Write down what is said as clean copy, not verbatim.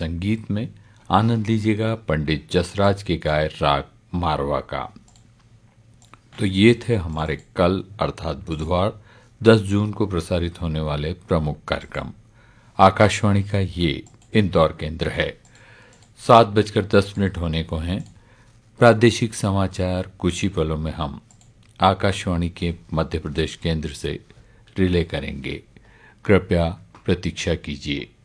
संगीत में आनंद लीजिएगा पंडित जसराज के गाए राग मारवा का। तो ये थे हमारे कल अर्थात बुधवार 10 जून को प्रसारित होने वाले प्रमुख कार्यक्रम। आकाशवाणी का ये इंदौर केंद्र है। 7:10 होने को हैं। प्रादेशिक समाचार कुछ ही पलों में हम आकाशवाणी के मध्य प्रदेश केंद्र से रिले करेंगे। कृपया प्रतीक्षा कीजिए।